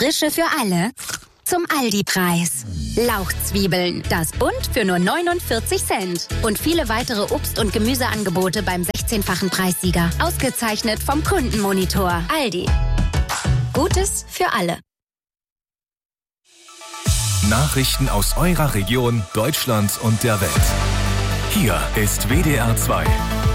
Frische für alle zum Aldi-Preis. Lauchzwiebeln, das Bund für nur 49 Cent. Und viele weitere Obst- und Gemüseangebote beim 16-fachen Preissieger. Ausgezeichnet vom Kundenmonitor. Aldi. Gutes für alle. Nachrichten aus eurer Region, Deutschland und der Welt. Hier ist WDR 2.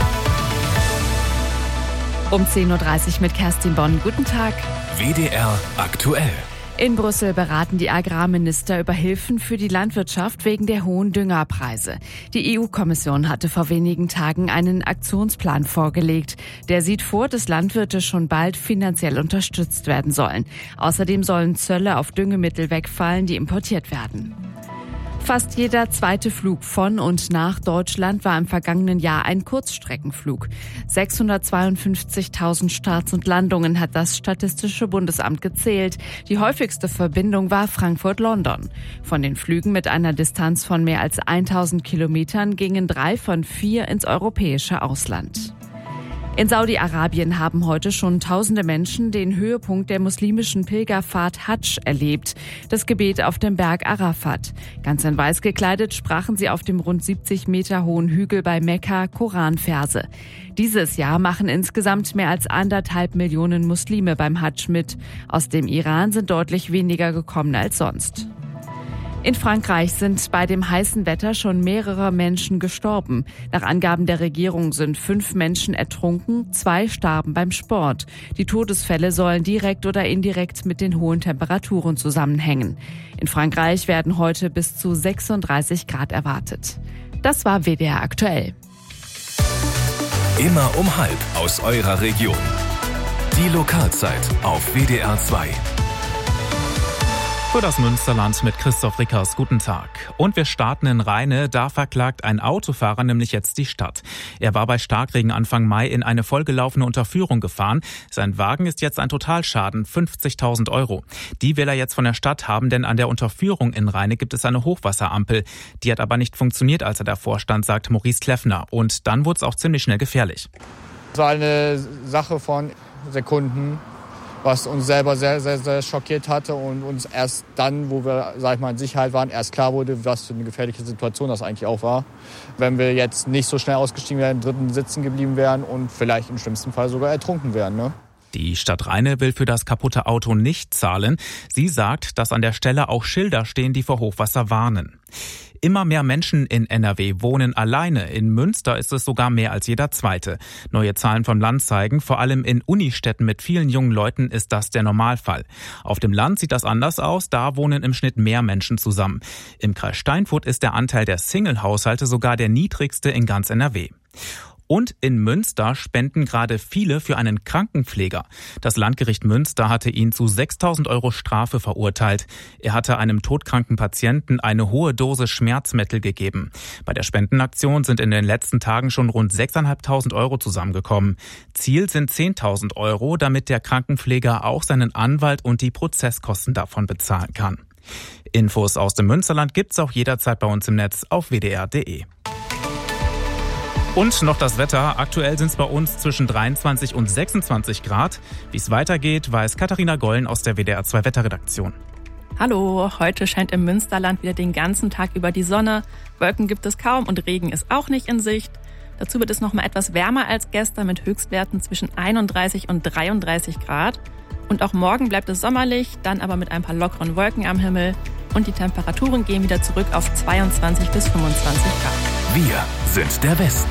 Um 10.30 Uhr mit Kerstin Bonn. Guten Tag. WDR aktuell. In Brüssel beraten die Agrarminister über Hilfen für die Landwirtschaft wegen der hohen Düngerpreise. Die EU-Kommission hatte vor wenigen Tagen einen Aktionsplan vorgelegt. Der sieht vor, dass Landwirte schon bald finanziell unterstützt werden sollen. Außerdem sollen Zölle auf Düngemittel wegfallen, die importiert werden. Fast jeder zweite Flug von und nach Deutschland war im vergangenen Jahr ein Kurzstreckenflug. 652.000 Starts und Landungen hat das Statistische Bundesamt gezählt. Die häufigste Verbindung war Frankfurt-London. Von den Flügen mit einer Distanz von mehr als 1000 Kilometern gingen 3 von 4 ins europäische Ausland. In Saudi-Arabien haben heute schon tausende Menschen den Höhepunkt der muslimischen Pilgerfahrt Hadsch erlebt, das Gebet auf dem Berg Arafat. Ganz in weiß gekleidet sprachen sie auf dem rund 70 Meter hohen Hügel bei Mekka Koranverse. Dieses Jahr machen insgesamt mehr als 1,5 Millionen Muslime beim Hadsch mit. Aus dem Iran sind deutlich weniger gekommen als sonst. In Frankreich sind bei dem heißen Wetter schon mehrere Menschen gestorben. Nach Angaben der Regierung sind 5 Menschen ertrunken, 2 starben beim Sport. Die Todesfälle sollen direkt oder indirekt mit den hohen Temperaturen zusammenhängen. In Frankreich werden heute bis zu 36 Grad erwartet. Das war WDR aktuell. Immer um 12:30 aus eurer Region. Die Lokalzeit auf WDR 2. Für das Münsterland mit Christoph Rickers. Guten Tag. Und wir starten in Rheine. Da verklagt ein Autofahrer nämlich jetzt die Stadt. Er war bei Starkregen Anfang Mai in eine vollgelaufene Unterführung gefahren. Sein Wagen ist jetzt ein Totalschaden, 50.000 €. Die will er jetzt von der Stadt haben, denn an der Unterführung in Rheine gibt es eine Hochwasserampel. Die hat aber nicht funktioniert, als er davor stand, sagt Maurice Kleffner. Und dann wurde es auch ziemlich schnell gefährlich. Es war eine Sache von Sekunden, was uns selber sehr, sehr, sehr schockiert hatte und uns erst dann, wo wir, in Sicherheit waren, erst klar wurde, was für eine gefährliche Situation das eigentlich auch war. Wenn wir jetzt nicht so schnell ausgestiegen wären, im dritten sitzen geblieben wären und vielleicht im schlimmsten Fall sogar ertrunken wären, ne? Die Stadt Rheine will für das kaputte Auto nicht zahlen. Sie sagt, dass an der Stelle auch Schilder stehen, die vor Hochwasser warnen. Immer mehr Menschen in NRW wohnen alleine. In Münster ist es sogar mehr als jeder Zweite. Neue Zahlen vom Land zeigen, vor allem in Unistädten mit vielen jungen Leuten ist das der Normalfall. Auf dem Land sieht das anders aus, da wohnen im Schnitt mehr Menschen zusammen. Im Kreis Steinfurt ist der Anteil der Single-Haushalte sogar der niedrigste in ganz NRW. Und in Münster spenden gerade viele für einen Krankenpfleger. Das Landgericht Münster hatte ihn zu 6.000 € Strafe verurteilt. Er hatte einem todkranken Patienten eine hohe Dosis Schmerzmittel gegeben. Bei der Spendenaktion sind in den letzten Tagen schon rund 6.500 € zusammengekommen. Ziel sind 10.000 €, damit der Krankenpfleger auch seinen Anwalt und die Prozesskosten davon bezahlen kann. Infos aus dem Münsterland gibt's auch jederzeit bei uns im Netz auf wdr.de. Und noch das Wetter. Aktuell sind es bei uns zwischen 23 und 26 Grad. Wie es weitergeht, weiß Katharina Gollen aus der WDR 2 Wetterredaktion. Hallo, heute scheint im Münsterland wieder den ganzen Tag über die Sonne. Wolken gibt es kaum und Regen ist auch nicht in Sicht. Dazu wird es noch mal etwas wärmer als gestern mit Höchstwerten zwischen 31 und 33 Grad. Und auch morgen bleibt es sommerlich, dann aber mit ein paar lockeren Wolken am Himmel. Und die Temperaturen gehen wieder zurück auf 22 bis 25 Grad. Wir sind der Westen.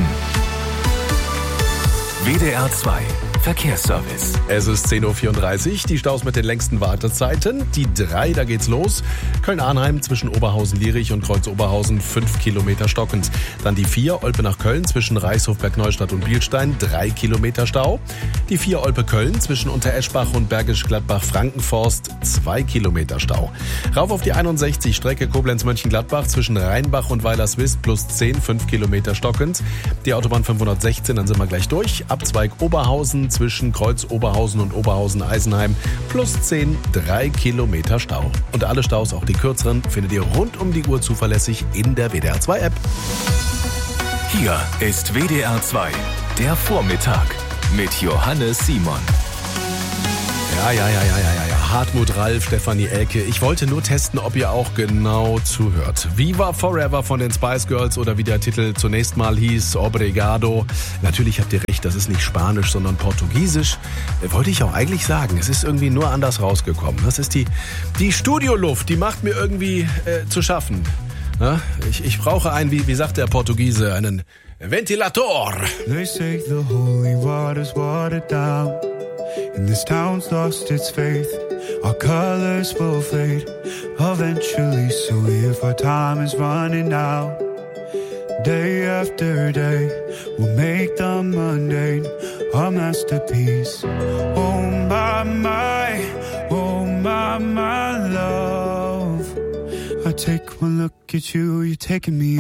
WDR 2 Verkehrsservice. Es ist 10.34 Uhr, die Staus mit den längsten Wartezeiten. Die 3, da geht's los. Köln-Arnheim zwischen Oberhausen-Lierich und Kreuz-Oberhausen 5 Kilometer stockend. Dann die 4, Olpe nach Köln zwischen Reichshof, Bergneustadt und Bielstein 3 Kilometer Stau. Die 4, Olpe-Köln zwischen Untereschbach und Bergisch Gladbach-Frankenforst 2 Kilometer Stau. Rauf auf die 61, Strecke Koblenz-Mönchengladbach zwischen Rheinbach und Weilerswist plus 10, 5 Kilometer stockend. Die Autobahn 516, dann sind wir gleich durch. Abzweig Oberhausen zwischen Kreuz Oberhausen und Oberhausen-Eisenheim plus 10, 3 Kilometer Stau. Und alle Staus, auch die kürzeren, findet ihr rund um die Uhr zuverlässig in der WDR 2 App. Hier ist WDR 2, der Vormittag mit Johannes Simon. Ja. Hartmut, Ralf, Stefanie, Elke. Ich wollte nur testen, ob ihr auch genau zuhört. Viva Forever von den Spice Girls oder wie der Titel zunächst mal hieß, Obrigado. Natürlich habt ihr recht, das ist nicht Spanisch, sondern Portugiesisch. Wollte ich auch eigentlich sagen. Es ist irgendwie nur anders rausgekommen. Das ist die Studioluft, die macht mir irgendwie zu schaffen. Na, ich brauche einen, wie sagt der Portugiese, einen Ventilator. They say the holy water's watered down, and this town's lost its faith. Our colors will fade eventually, so if our time is running out, day after day, we'll make the mundane our masterpiece. Oh my, oh my love. I take one look at you, you're taking me